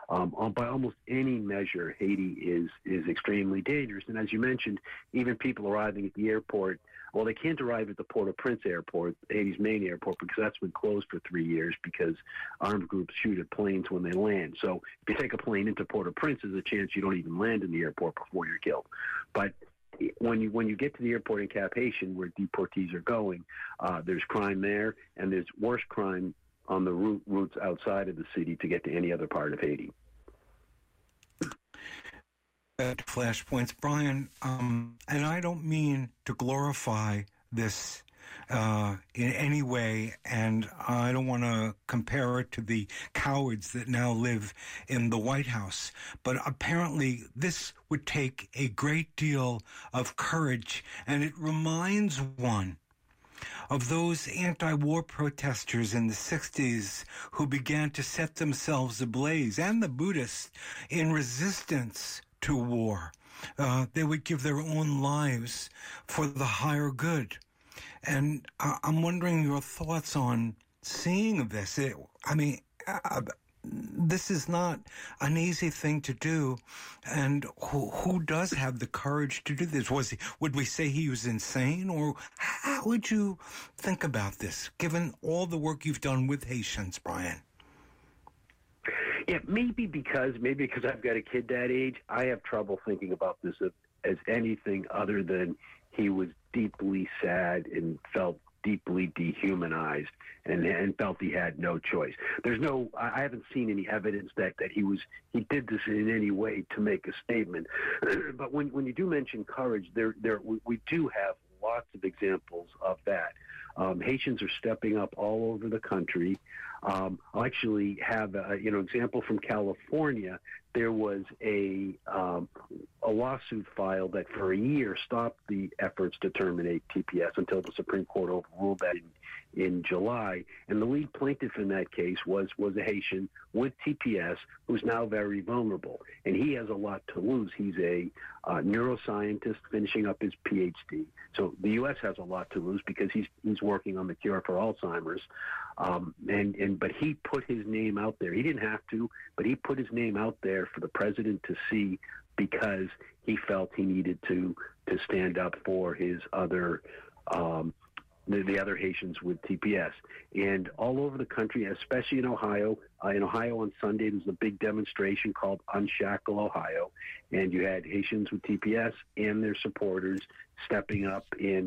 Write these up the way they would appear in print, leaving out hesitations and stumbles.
By almost any measure, Haiti is extremely dangerous. And as you mentioned, even people arriving at the airport, well, they can't arrive at the Port-au-Prince airport, Haiti's main airport, because that's been closed for 3 years because armed groups shoot at planes when they land. So if you take a plane into Port-au-Prince, there's a chance you don't even land in the airport before you're killed. But when you get to the airport in Cap-Haïtien, where deportees are going, there's crime there, and there's worse crime on the routes outside of the city to get to any other part of Haiti. Flashpoints, Brian, and I don't mean to glorify this in any way, and I don't want to compare it to the cowards that now live in the White House, but apparently this would take a great deal of courage, and it reminds one of those anti-war protesters in the 60s who began to set themselves ablaze, and the Buddhists, in resistance to war. They would give their own lives for the higher good. And I'm wondering your thoughts on seeing this. This is not an easy thing to do. And who does have the courage to do this? Would we say he was insane? Or how would you think about this, given all the work you've done with Haitians, Brian? Yeah, maybe because I've got a kid that age, I have trouble thinking about this as anything other than he was deeply sad and felt deeply dehumanized and felt he had no choice. I haven't seen any evidence that he did this in any way to make a statement. But when you do mention courage, we do have lots of examples of that. Haitians are stepping up all over the country. I'll actually have an example from California. There was a lawsuit filed that for a year stopped the efforts to terminate TPS until the Supreme Court overruled that in July. And the lead plaintiff in that case was a Haitian with TPS who's now very vulnerable. And he has a lot to lose. He's a neuroscientist finishing up his PhD. So the U.S. has a lot to lose because he's working on the cure for Alzheimer's. But he put his name out there. He didn't have to, but he put his name out there for the president to see because he felt he needed to stand up for his other the other Haitians with TPS. And all over the country, especially in Ohio. In Ohio on Sunday, there was a big demonstration called Unshackle Ohio. And you had Haitians with TPS and their supporters stepping up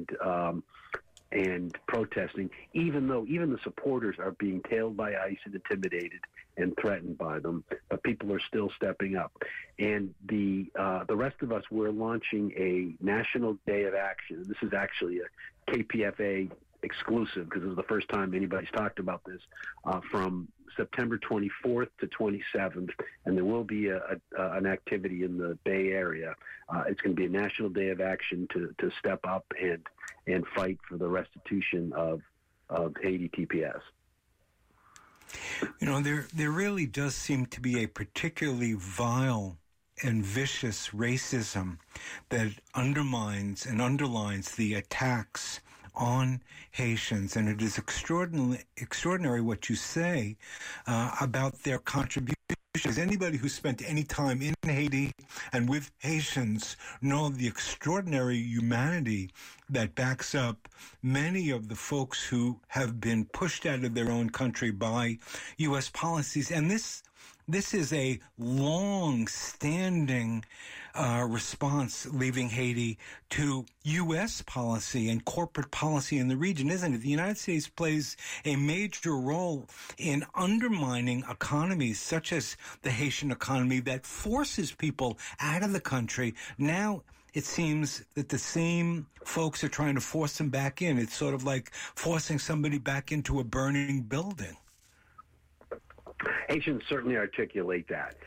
and protesting, even though even the supporters are being tailed by ICE and intimidated and threatened by them, but people are still stepping up. And the rest of us, we're launching a National Day of Action. This is actually a KPFA exclusive because this is the first time anybody's talked about this, from September 24th to 27th, and there will be an activity in the Bay Area. It's going to be a National Day of Action to step up and fight for the restitution of Haiti TPS. There really does seem to be a particularly vile and vicious racism that undermines and underlines the attacks on Haitians, and it is extraordinary what you say about their contributions. Anybody who spent any time in Haiti and with Haitians know the extraordinary humanity that backs up many of the folks who have been pushed out of their own country by U.S. policies. And this is a long-standing response, leaving Haiti, to U.S. policy and corporate policy in the region, isn't it? The United States plays a major role in undermining economies such as the Haitian economy that forces people out of the country. Now it seems that the same folks are trying to force them back in. It's sort of like forcing somebody back into a burning building. Haitians certainly articulate that.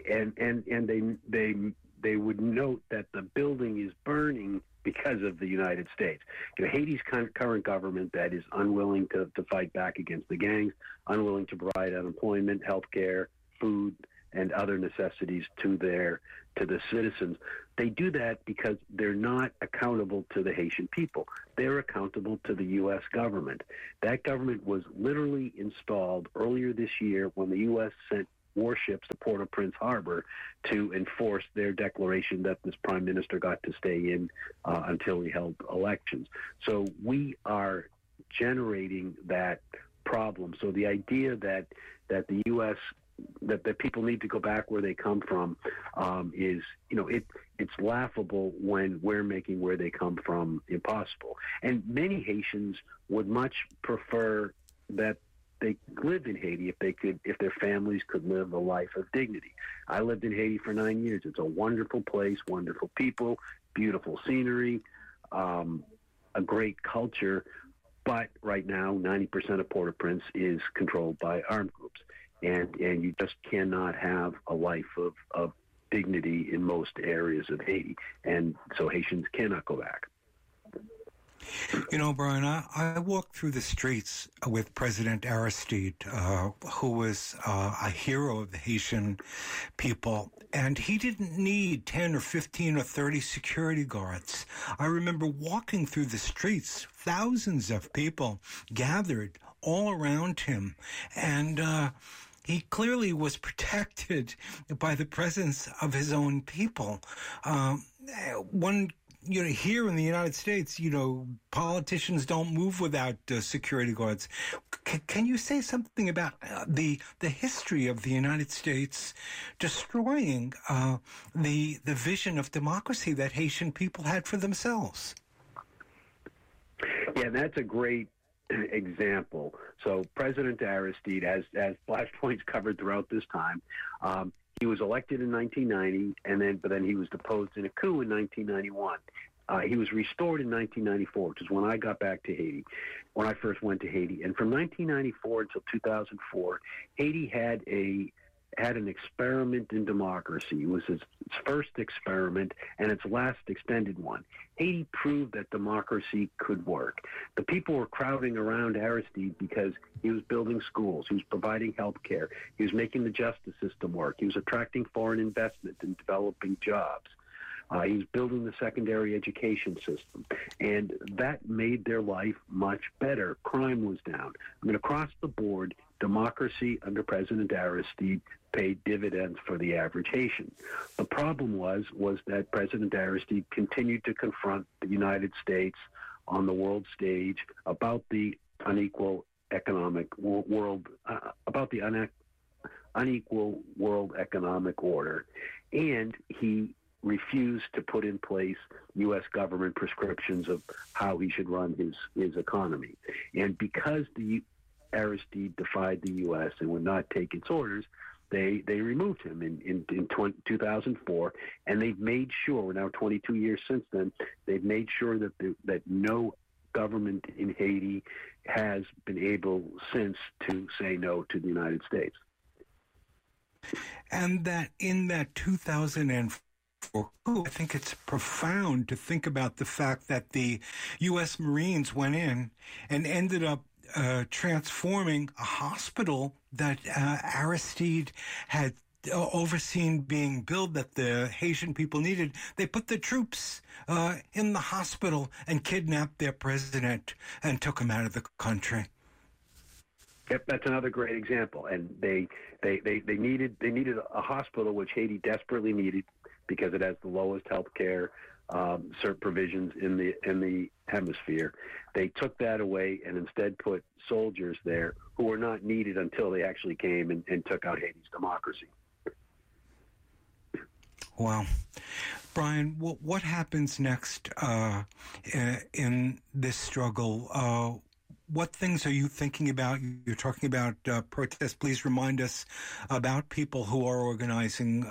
They would note that the building is burning because of the United States. Haiti's current government that is unwilling to fight back against the gangs, unwilling to provide unemployment, health care, food, and other necessities to the citizens. They do that because they're not accountable to the Haitian people. They're accountable to the U.S. government. That government was literally installed earlier this year when the U.S. sent warships to Port-au-Prince Harbor to enforce their declaration that this prime minister got to stay in until he held elections. So we are generating that problem. So the idea that the U.S. that people need to go back where they come from is, it's laughable when we're making where they come from impossible. And many Haitians would much prefer that they lived in Haiti if their families could live a life of dignity. I lived in Haiti for 9 years. It's a wonderful place, wonderful people, beautiful scenery, a great culture. But right now, 90% of Port-au-Prince is controlled by armed groups. And you just cannot have a life of dignity in most areas of Haiti. And so Haitians cannot go back. Brian, I walked through the streets with President Aristide, who was a hero of the Haitian people, and he didn't need 10 or 15 or 30 security guards. I remember walking through the streets, thousands of people gathered all around him, and he clearly was protected by the presence of his own people. Here in the United States, politicians don't move without security guards. Can you say something about the history of the United States destroying the vision of democracy that Haitian people had for themselves? Yeah, that's a great example. So President Aristide, as Flashpoint's covered throughout this time, he was elected in 1990, but then he was deposed in a coup in 1991. He was restored in 1994, which is when I got back to Haiti, when I first went to Haiti. And from 1994 until 2004, Haiti had an experiment in democracy. It was its first experiment and its last extended one. Haiti proved that democracy could work. The people were crowding around Aristide because he was building schools, he was providing health care, he was making the justice system work, he was attracting foreign investment and developing jobs. He was building the secondary education system, and that made their life much better. Crime was down. Across the board, democracy under President Aristide paid dividends for the average Haitian. The problem was that President Aristide continued to confront the United States on the world stage about the unequal economic world, unequal world economic order, and he refused to put in place U.S. government prescriptions of how he should run his economy. And because Aristide defied the U.S. and would not take its orders, they removed him in 2004, and they've made sure, we're now 22 years since then, they've made sure that no government in Haiti has been able since to say no to the United States. And that in that 2004, I think it's profound to think about the fact that the U.S. Marines went in and ended up transforming a hospital that Aristide had overseen being built that the Haitian people needed. They put the troops in the hospital and kidnapped their president and took him out of the country. Yep, that's another great example. And they needed a hospital, which Haiti desperately needed because it has the lowest health care cert provisions in the hemisphere. They took that away and instead put soldiers there who were not needed until they actually came and took out Haiti's democracy. Wow. Brian, what happens next in this struggle? What things are you thinking about? You're talking about protests. Please remind us about people who are organizing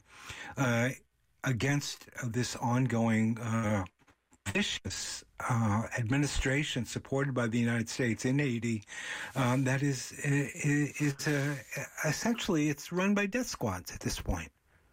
against this ongoing vicious administration supported by the United States in Haiti. That is essentially it's run by death squads at this point.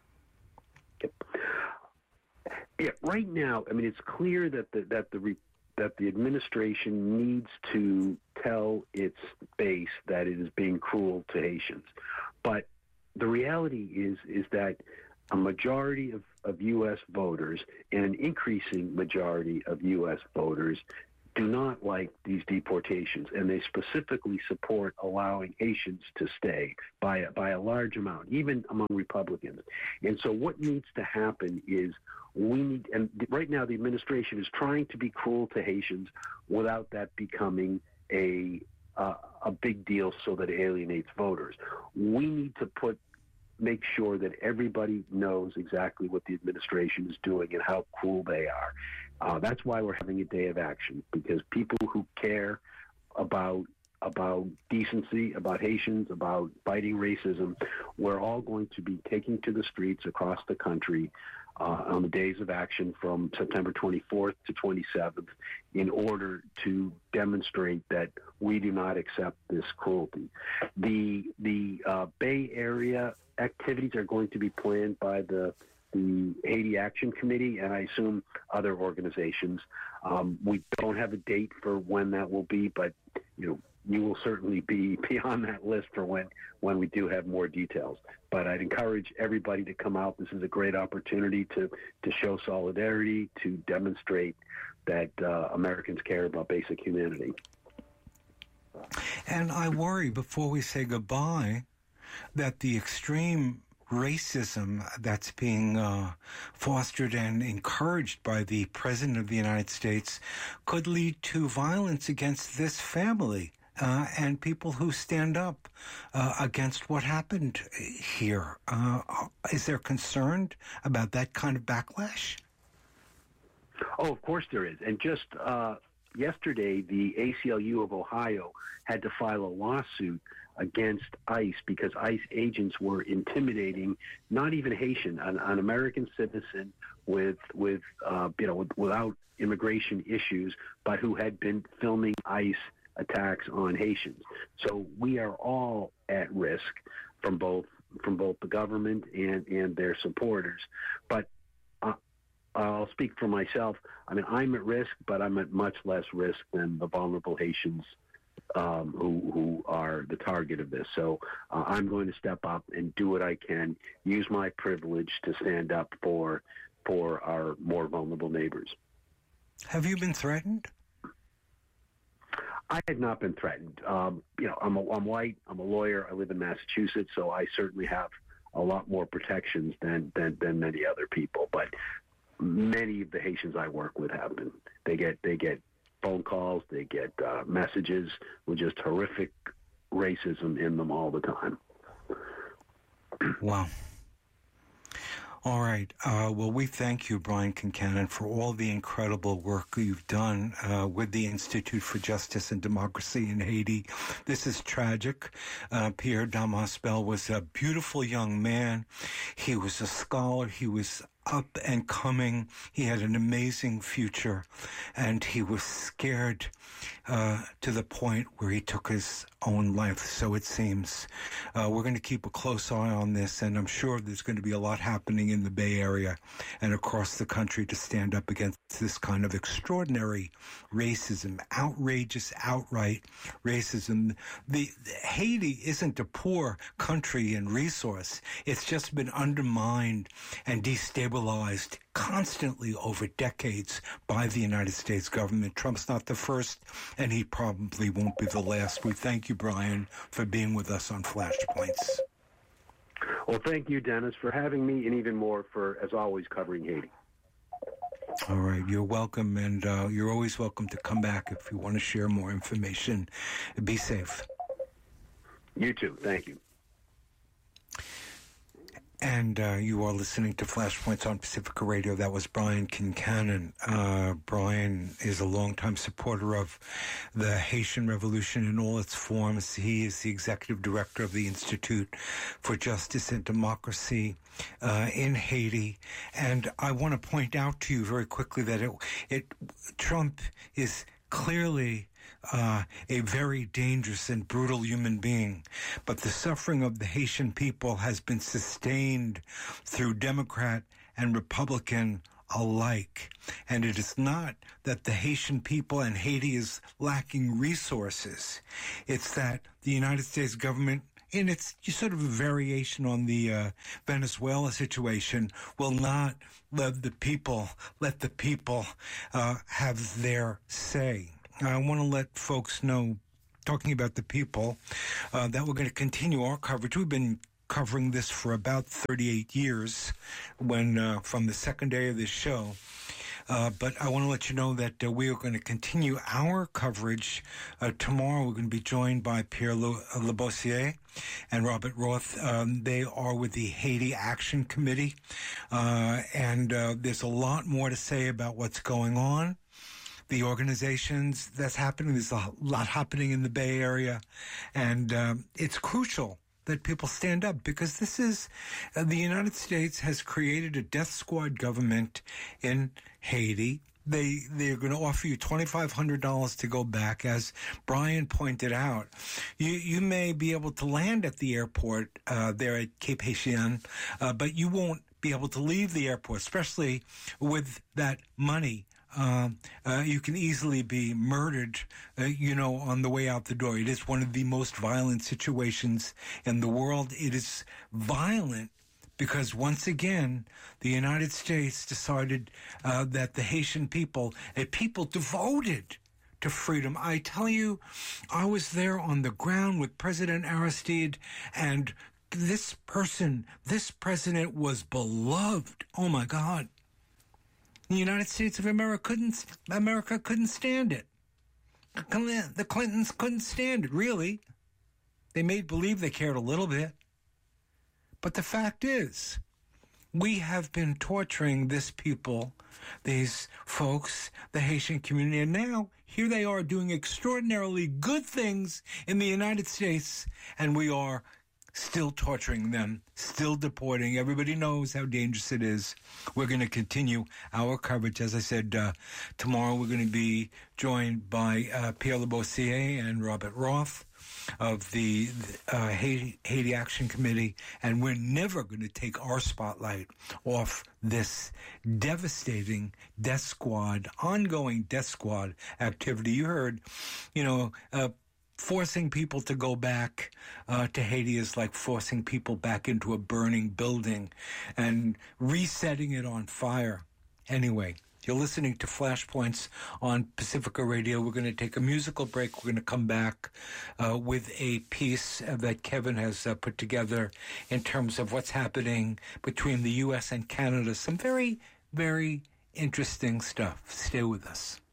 Yeah, right now, it's clear that the administration needs to tell its base that it is being cruel to Haitians. But the reality is that a majority of U.S. voters and an increasing majority of U.S. voters do not like these deportations, and they specifically support allowing Haitians to stay by a large amount, even among Republicans. And so what needs to happen is and right now the administration is trying to be cruel to Haitians without that becoming a big deal so that it alienates voters. We need to make sure that everybody knows exactly what the administration is doing and how cruel they are. That's why we're having a day of action, because people who care about decency, about Haitians, about fighting racism, we're all going to be taking to the streets across the country on the days of action from September 24th to 27th in order to demonstrate that we do not accept this cruelty. The Bay Area activities are going to be planned by the Haiti Action Committee, and I assume other organizations. We don't have a date for when that will be, but you will certainly be on that list for when we do have more details. But I'd encourage everybody to come out. This is a great opportunity to show solidarity, to demonstrate that Americans care about basic humanity. And I worry, before we say goodbye, that the extreme racism that's being fostered and encouraged by the President of the United States could lead to violence against this family and people who stand up against what happened here. Is there concern about that kind of backlash? Oh, of course there is. And just yesterday, the ACLU of Ohio had to file a lawsuit against ICE because ICE agents were intimidating not even Haitian, an American citizen without immigration issues, but who had been filming ICE attacks on Haitians. So we are all at risk from both the government and their supporters. But I'll speak for myself. I mean, I'm at risk, but I'm at much less risk than the vulnerable Haitians who are the target of this. So I'm going to step up and do what I can, use my privilege to stand up for our more vulnerable neighbors. Have you been threatened? I have not been threatened. I'm white. I'm a lawyer. I live in Massachusetts, so I certainly have a lot more protections than many other people. But many of the Haitians I work with have been. They get phone calls. They get messages with just horrific racism in them all the time. Wow. All right. Well, we thank you, Brian Concannon, for all the incredible work you've done with the Institute for Justice and Democracy in Haiti. This is tragic. Pierre Damas-Bell was a beautiful young man. He was a scholar. He was up and coming. He had an amazing future, and he was scared to the point where he took his own life, so it seems. We're going to keep a close eye on this, and I'm sure there's going to be a lot happening in the Bay Area and across the country to stand up against this kind of extraordinary racism, outrageous, outright racism. Haiti isn't a poor country in resource. It's just been undermined and destabilized constantly over decades by the United States government. Trump's not the first, and he probably won't be the last. We thank you, Brian, for being with us on Flashpoints. Well, thank you, Dennis, for having me, and even more for, as always, covering Haiti. All right, you're welcome, and you're always welcome to come back if you want to share more information. Be safe. You too. Thank you. And you are listening to Flashpoints on Pacifica Radio. That was Brian Concannon. Brian is a longtime supporter of the Haitian Revolution in all its forms. He is the executive director of the Institute for Justice and Democracy in Haiti. And I want to point out to you very quickly that Trump is clearly a very dangerous and brutal human being. But the suffering of the Haitian people has been sustained through Democrat and Republican alike. And it is not that the Haitian people and Haiti is lacking resources. It's that the United States government, in its sort of a variation on the Venezuela situation, will not let the people have their say. I want to let folks know, talking about the people, that we're going to continue our coverage. We've been covering this for about 38 years from the second day of this show. But I want to let you know that we are going to continue our coverage. Tomorrow we're going to be joined by Pierre Lebossier and Robert Roth. They are with the Haiti Action Committee. And there's a lot more to say about what's going on. The organizations that's happening. There's a lot happening in the Bay Area. And it's crucial that people stand up, because this is the United States has created a death squad government in Haiti. They're going to offer you $2,500 to go back. As Brian pointed out, you may be able to land at the airport there at Cape Haitien, but you won't be able to leave the airport, especially with that money. You can easily be murdered, on the way out the door. It is one of the most violent situations in the world. It is violent because, once again, the United States decided that the Haitian people, a people devoted to freedom. I tell you, I was there on the ground with President Aristide, and this president was beloved. Oh, my God. The United States of America couldn't stand it. The Clintons couldn't stand it, really. They made believe they cared a little bit. But the fact is, we have been torturing this people, these folks, the Haitian community, and now here they are doing extraordinarily good things in the United States, and we are still torturing them, still deporting. Everybody knows how dangerous it is. We're going to continue our coverage. As I said, tomorrow we're going to be joined by Pierre Lebossier and Robert Roth of the Haiti Action Committee, and we're never going to take our spotlight off this devastating death squad, ongoing death squad activity. You heard, forcing people to go back to Haiti is like forcing people back into a burning building and resetting it on fire. Anyway, you're listening to Flashpoints on Pacifica Radio. We're going to take a musical break. We're going to come back with a piece that Kevin has put together in terms of what's happening between the U.S. and Canada. Some very, very interesting stuff. Stay with us.